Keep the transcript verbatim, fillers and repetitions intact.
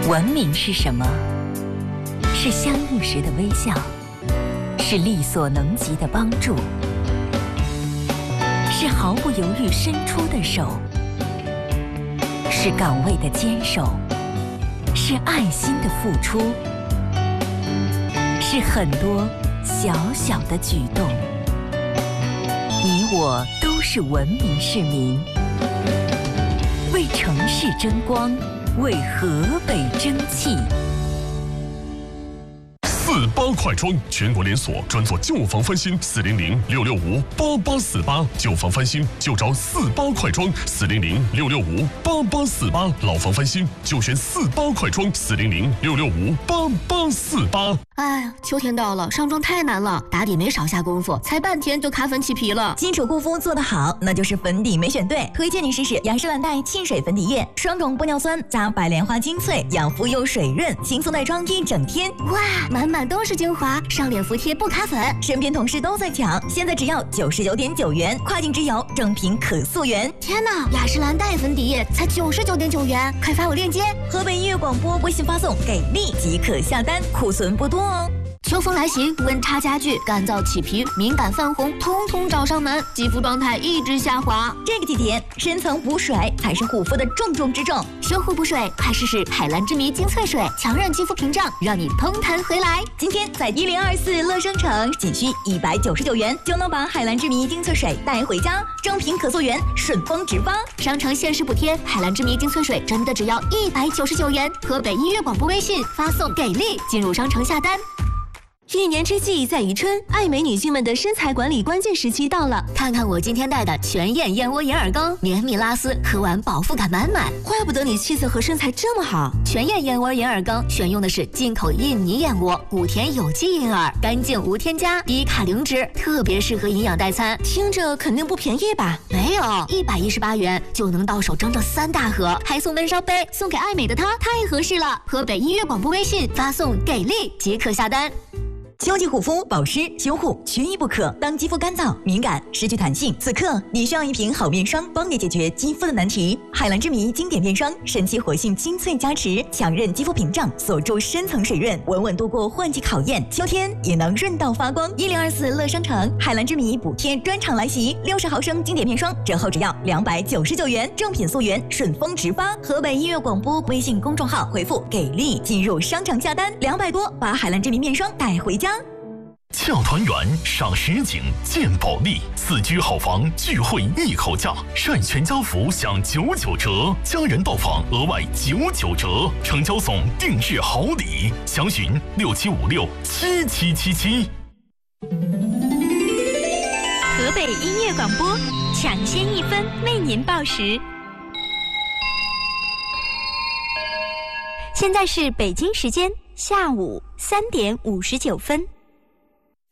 文明是什么？是相遇时的微笑，是力所能及的帮助，是毫不犹豫伸出的手，是岗位的坚守，是爱心的付出，是很多小小的举动。你我都是文明市民，为城市争光，为河北争气。 四八快装，全国连锁，专做旧房翻新，四零零六六五八八四八，旧房翻新就找四八快装，四零零六六五八八四八，老房翻新就选四八快装，四零零六六五八八四八。 哎呀，秋天到了，上妆太难了，打底没少下功夫，才半天就卡粉起皮了。 基础护肤做得好，那就是粉底没选对。推荐你试试雅诗兰黛沁水粉底液，双种玻尿酸加白莲花精粹，养肤又水润，轻松带妆一整天。 哇，满满都是精华，上脸服帖不卡粉。 身边同事都在抢，现在只要九十九点九元，跨境直邮，正品可溯源。 天哪，雅诗兰黛粉底液才九十九点九元，快发我链接。 河北音乐广播微信发送给力即可下单，库存不多哦。 秋风来袭，温差加剧，干燥起皮、敏感泛红，通通找上门，肌肤状态一直下滑。 这个季节，深层补水才是护肤的重中之重。 修护补水，快试试海蓝之谜精粹水，强韧肌肤屏障，让你嘭弹回来。 今天在一零二四乐商城，仅需一百九十九元就能把海蓝之谜精粹水带回家，正品可溯源，顺丰直发。 商城限时补贴，海蓝之谜精粹水真的只要一百九十九元。河北音乐广播微信发送给力，进入商城下单。 一年之计在于春，爱美女性们的身材管理关键时期到了。 看看我今天带的全燕燕窝银耳羹，绵密拉丝，喝完饱腹感满满。 怪不得你气色和身材这么好。 全燕燕窝银耳羹选用的是进口印尼燕窝，谷田有机银耳，干净无添加，低卡零脂，特别适合营养代餐。 听着肯定不便宜吧？ 没有，一百一十八元就能到手整整三大盒，还送温烧杯，送给爱美的她太合适了。河北音乐广播微信发送给力即可下单。 秋季护肤保湿修护缺一不可。当肌肤干燥、敏感、失去弹性，此刻你需要一瓶好面霜，帮你解决肌肤的难题。海蓝之谜经典面霜，神奇活性精粹加持，强韧肌肤屏障，锁住深层水润，稳稳度过换季考验，秋天也能润到发光。一零二四乐商城海蓝之谜补贴专场来袭，六十毫升经典面霜折后只要两百九十九元，正品溯源，顺丰直发。河北音乐广播微信公众号回复给力进入商场下单，两百多把海蓝之谜面霜带回家。 俏团圆赏实景见保利，四居好房聚会一口价，晒全家福享九九折，家人到访额外九九折，成交送定制好礼，详询六七五六七七七七。 河北音乐广播抢先一分为您报时。现在是北京时间下午三点五十九分。